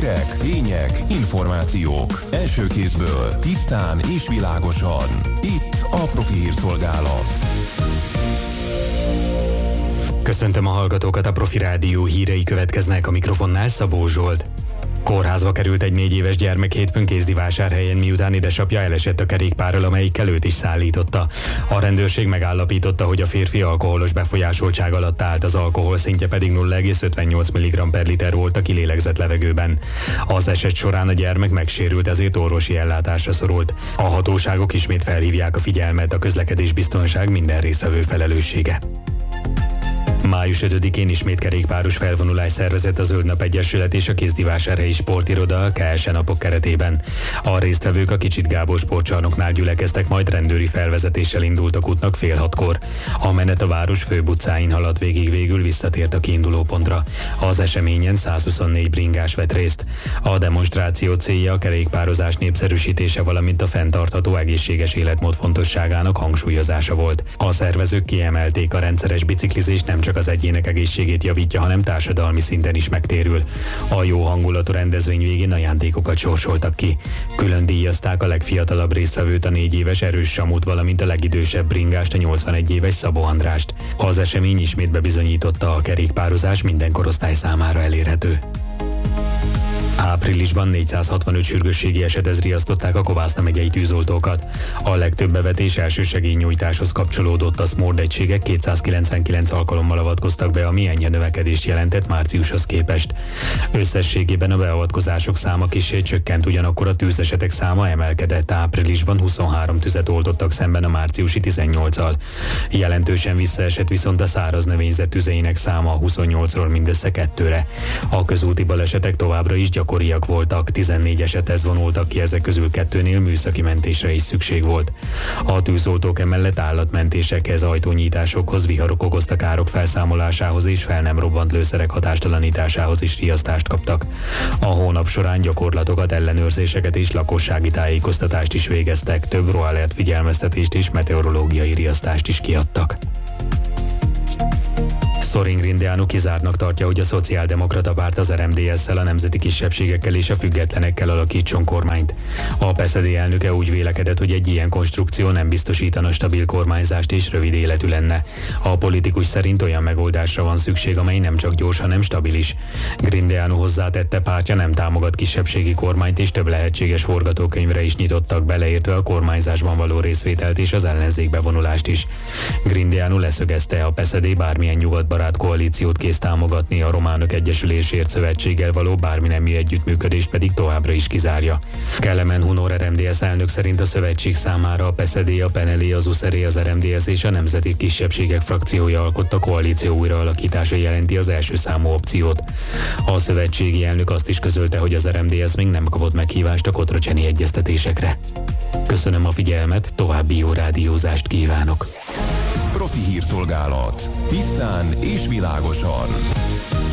Hírek, tények, információk. Első kézből, tisztán és világosan. Itt a Profi Hírszolgálat. Köszöntöm a hallgatókat, a Profi Rádió hírei következnek, a mikrofonnál Szabó Zsolt. Kórházba került egy 4 éves gyermek hétfőn Kézdivásárhelyen, miután édesapja elesett a kerékpárral, amelyikkel őt is szállította. A rendőrség megállapította, hogy a férfi alkoholos befolyásoltság alatt állt, az alkohol szintje pedig 0,58 mg/liter volt a kilélegzett levegőben. Az eset során a gyermek megsérült, ezért orvosi ellátásra szorult. A hatóságok ismét felhívják a figyelmet, a közlekedésbiztonság minden résztvevő felelőssége. Május 5-én ismét kerékpáros felvonulás szervezett a Zöld Nap Egyesület és a Kézdivásárhelyi Sportiroda a KSE napok keretében. A résztvevők a Kicsit Gábor sportcsarnoknál gyülekeztek, majd rendőri felvezetéssel indultak útnak fél 6-kor. A menet a város főbb utcáin haladt végig, végül visszatért a kiinduló pontra. Az eseményen 124 bringás vett részt. A demonstráció célja a kerékpározás népszerűsítése, valamint a fenntartható egészséges életmód fontosságának hangsúlyozása volt. A szervezők kiemelték, a rendszeres biciklizés nem csak az egyének egészségét javítja, hanem társadalmi szinten is megtérül. A jó hangulatú rendezvény végén ajándékokat sorsoltak ki. Külön díjazták a legfiatalabb résztvevőt, a 4 éves Erős Samut, valamint a legidősebb bringást, a 81 éves Szabó Andrást. Az esemény ismét bebizonyította, a kerékpározás minden korosztály számára elérhető. Áprilisban 465 sürgősségi esethez riasztották a Kovászna megyei tűzoltókat. A legtöbb bevetés elsősegélynyújtáshoz kapcsolódott, a SMORD egységek 299 alkalommal avatkoztak be, ami enyhe növekedést jelentett márciushoz képest. Összességében a beavatkozások száma kissé csökkent, ugyanakkor a tűzesetek száma emelkedett. Áprilisban 23 tüzet oltottak szemben a márciusi 18-al. Jelentősen visszaesett viszont a száraz növényzet tüzeinek száma, 28-ról mindössze 2-re. A közúti balesetek továbbra is gyakoriak voltak, 14 esethez vonultak ki, ezek közül 2-nél műszaki mentésre is szükség volt. A tűzoltók emellett állatmentésekhez, ajtónyitásokhoz, viharok okozta károk felszámolásához és fel nem robbant lőszerek hatástalanításához is riasztást kaptak. A hónap során gyakorlatokat, ellenőrzéseket és lakossági tájékoztatást is végeztek, több roalert figyelmeztetést és meteorológiai riasztást is kiadtak. Sorin Grindeanu kizártnak tartja, hogy a Szociáldemokrata Párt az RMDS-szel, a nemzeti kisebbségekkel és a függetlenekkel alakítson kormányt. A PSD elnöke úgy vélekedett, hogy egy ilyen konstrukció nem biztosítana stabil kormányzást és rövid életű lenne. A politikus szerint olyan megoldásra van szükség, amely nem csak gyors, hanem stabil is. Grindeanu hozzátette, pártja nem támogat kisebbségi kormányt, és több lehetséges forgatókönyvre is nyitottak, beleértve a kormányzásban való részvételt és az ellenzékbe vonulást is. Grindeanu leszögezte, a PSD bármilyen nyugatbarát koalíciót kész támogatni, a Románok Egyesülésért szövetséggel való bármi nemű együttműködést pedig továbbra is kizárja. Kelemen Hunor RMDS elnök szerint a szövetség számára a PSD, a PNL, az USZR, az RMDS és a Nemzeti Kisebbségek frakciója alkotta koalíció újraalakítása jelenti az első számú opciót. A szövetségi elnök azt is közölte, hogy az RMDS még nem kapott meghívást a kotrocseni egyeztetésekre. Köszönöm a figyelmet, további jó rádiózást kívánok! Profi Hírszolgálat. Tisztán és világosan.